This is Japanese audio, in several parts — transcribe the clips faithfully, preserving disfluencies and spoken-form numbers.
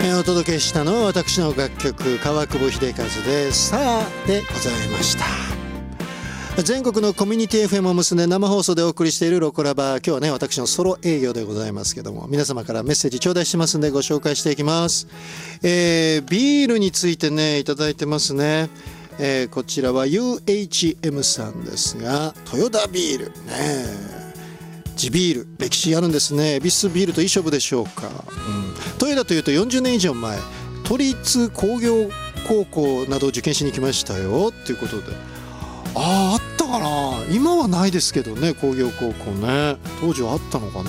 えー、お届けしたのは私の楽曲川久保秀和でさあでございました。全国のコミュニティ エフエム を結んで生放送でお送りしているロコラバ、今日はね私のソロ営業でございますけども、皆様からメッセージ頂戴してますんでご紹介していきます。えー、ビールについてねいただいてますね。えー、こちらは ユーエイチエム さんですが、豊田ビールね、地ビール歴史あるんですね。恵比寿ビールといい勝負でしょうか、うん、豊田というとよんじゅうねん以上前、都立工業高校などを受験しに来ましたよっていうことで、あああったかな、今はないですけどね、工業高校ね、当時はあったのかね。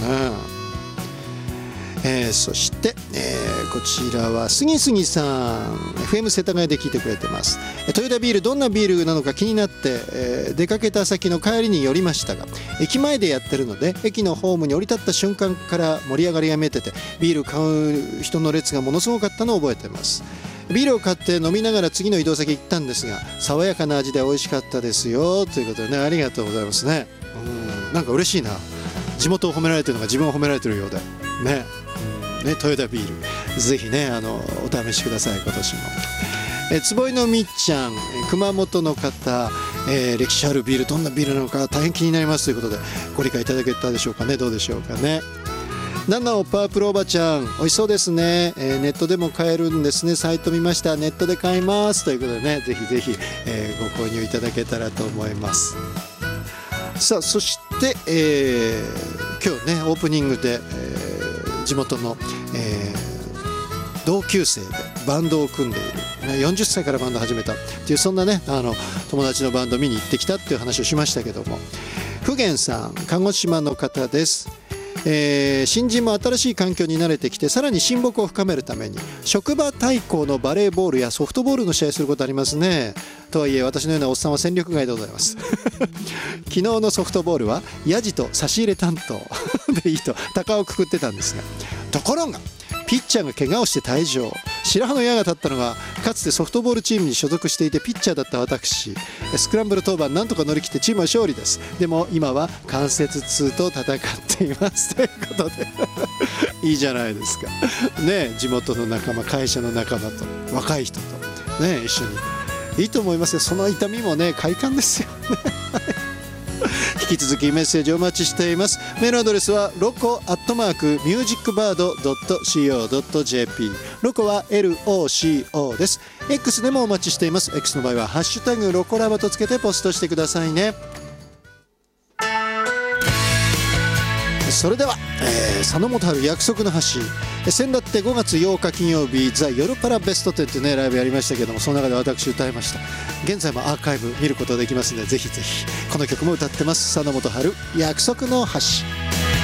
えー、そして、えー、こちらは杉杉さん、 エフエム 世田谷で聞いてくれてます。豊田ビールどんなビールなのか気になって、えー、出かけた先の帰りに寄りましたが、駅前でやってるので駅のホームに降り立った瞬間から盛り上がりが見えてて、ビール買う人の列がものすごかったのを覚えてます。ビールを買って飲みながら次の移動先行ったんですが、爽やかな味で美味しかったですよということでね、ありがとうございますね。うん、なんか嬉しいな、地元を褒められてるのが自分を褒められてるようでね。ね、豊田ビールぜひねあのお試しください。今年もえ坪井のみっちゃん、熊本の方、えー、歴史あるビールどんなビールなのか大変気になりますということでご理解いただけたでしょうかね。どうでしょうかね。ナナオパープルおばちゃん、美味しそうですね、えー、ネットでも買えるんですね。サイト見ました、ネットで買いますということでね、ぜひぜひ、えー、ご購入いただけたらと思います。さあそして、えー、今日ねオープニングで、えー地元の、えー、同級生でバンドを組んでいる、ね、よんじゅっさいからバンド始めたっていう、そんなねあの友達のバンド見に行ってきたっていう話をしましたけども、普賢さん鹿児島の方です。えー、新人も新しい環境に慣れてきて、さらに親睦を深めるために職場対抗のバレーボールやソフトボールの試合することありますね。とはいえ私のようなおっさんは戦力外でございます昨日のソフトボールはヤジと差し入れ担当でいいと鷹をくくってたんですが、ところがピッチャーが怪我をして退場、白羽の矢が立ったのがかつてソフトボールチームに所属していてピッチャーだった私。スクランブル登板なんとか乗り切ってチームは勝利です。でも今は関節痛と戦っていますということでいいじゃないですかね。地元の仲間、会社の仲間と若い人とね一緒にいいと思いますよ。その痛みもね快感ですよね引き続きメッセージお待ちしています。メールアドレスはロコアットマークミュージックバードドットシーオードットジェーピー、 ロコは エルオーシーオー です。 X でもお待ちしています。 X の場合はハッシュタグロコラバとつけてポストしてくださいね。それでは、えー、佐野元春約束の橋、先だってごがつようか金曜日ザ・夜パラベストテンっていうねライブやりましたけども、その中で私歌いました。現在もアーカイブ見ることができますので、ぜひぜひ。この曲も歌ってます。佐野元春約束の橋。